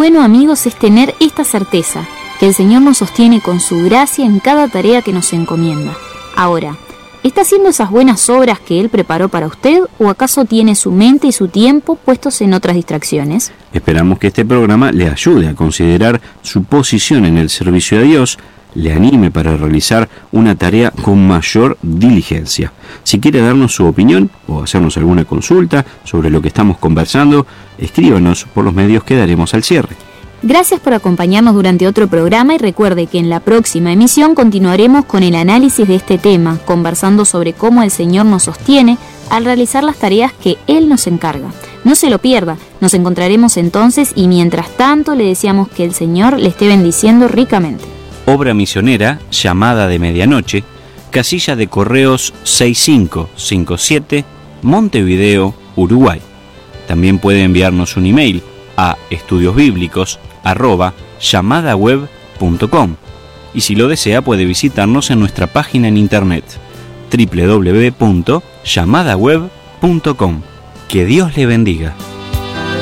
bueno, amigos, es tener esta certeza, que el Señor nos sostiene con su gracia en cada tarea que nos encomienda. Ahora, ¿está haciendo esas buenas obras que Él preparó para usted o acaso tiene su mente y su tiempo puestos en otras distracciones? Esperamos que este programa le ayude a considerar su posición en el servicio a Dios, le anime para realizar una tarea con mayor diligencia. Si quiere darnos su opinión o hacernos alguna consulta sobre lo que estamos conversando, escríbanos por los medios que daremos al cierre. Gracias por acompañarnos durante otro programa y recuerde que en la próxima emisión continuaremos con el análisis de este tema, conversando sobre cómo el Señor nos sostiene al realizar las tareas que Él nos encarga. No se lo pierda, nos encontraremos entonces y mientras tanto le deseamos que el Señor le esté bendiciendo ricamente. Obra misionera Llamada de Medianoche, casilla de correos 6557, Montevideo, Uruguay. También puede enviarnos un email a estudiosbiblicos@llamadaweb.com y si lo desea puede visitarnos en nuestra página en internet www.llamadaweb.com. Que Dios le bendiga.